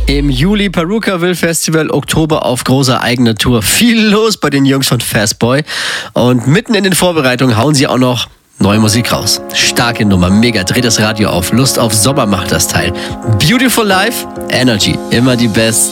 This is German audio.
Im Juli Perukaville Festival, Oktober auf großer eigener Tour. Viel los bei den Jungs von Fastboy. Und mitten in den Vorbereitungen hauen sie auch noch neue Musik raus. Starke Nummer, mega, dreht das Radio auf. Lust auf Sommer macht das Teil. Beautiful Life, Energy, immer die Best.